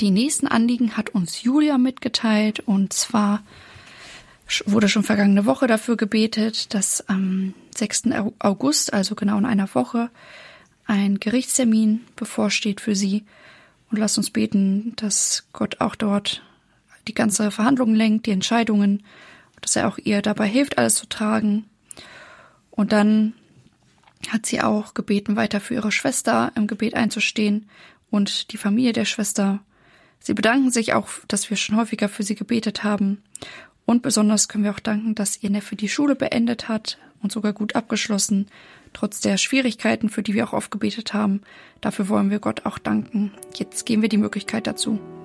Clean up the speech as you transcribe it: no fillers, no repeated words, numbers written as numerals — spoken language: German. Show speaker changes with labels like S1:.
S1: Die nächsten Anliegen hat uns Julia mitgeteilt, und zwar wurde schon vergangene Woche dafür gebetet, dass am 6. August, also genau in einer Woche, ein Gerichtstermin bevorsteht für sie. Und lasst uns beten, dass Gott auch dort die ganze Verhandlung lenkt, die Entscheidungen, dass er auch ihr dabei hilft, alles zu tragen. Und dann hat sie auch gebeten, weiter für ihre Schwester im Gebet einzustehen und die Familie der Schwester. Sie bedanken sich auch, dass wir schon häufiger für sie gebetet haben. Und besonders können wir auch danken, dass ihr Neffe die Schule beendet hat und sogar gut abgeschlossen, trotz der Schwierigkeiten, für die wir auch oft gebetet haben. Dafür wollen wir Gott auch danken. Jetzt geben wir die Möglichkeit dazu.